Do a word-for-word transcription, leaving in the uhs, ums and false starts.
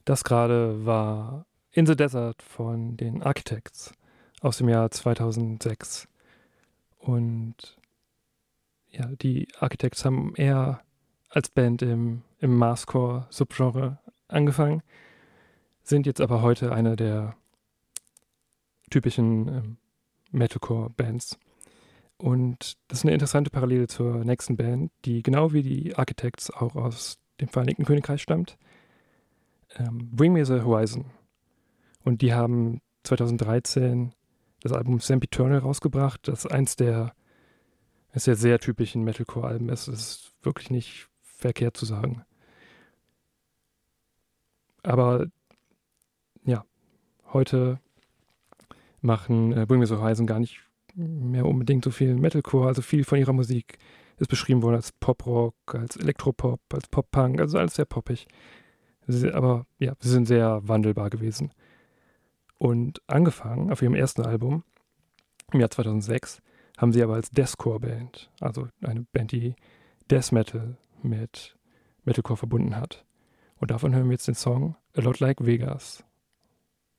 Das gerade war In the Desert von den Architects aus dem Jahr zweitausendsechs. Und ja, die Architects haben eher als Band im, im Mathcore-Subgenre angefangen, sind jetzt aber heute eine der typischen ähm, Metalcore-Bands. Und das ist eine interessante Parallele zur nächsten Band, die genau wie die Architects auch aus dem Vereinigten Königreich stammt. Ähm, Bring Me the Horizon. Und die haben zweitausenddreizehn das Album Sempiternal rausgebracht, das eins der, eins der sehr typischen Metalcore-Alben ist. Das ist wirklich nicht verkehrt zu sagen. Aber ja, heute machen äh, Bring Me the Horizon gar nicht mehr unbedingt so viel Metalcore. Also viel von ihrer Musik ist beschrieben worden als Pop-Rock, als Elektropop, als Pop-Punk, also alles sehr poppig. Sie, aber ja, sie sind sehr wandelbar gewesen. Und angefangen auf ihrem ersten Album im Jahr zweitausendsechs haben sie aber als Deathcore-Band, also eine Band, die Death Metal mit Metalcore verbunden hat. Und davon hören wir jetzt den Song A Lot Like Vegas.